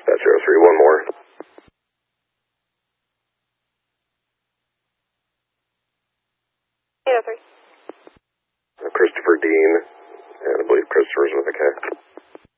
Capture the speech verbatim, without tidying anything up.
That's zero three, one more. eight oh three.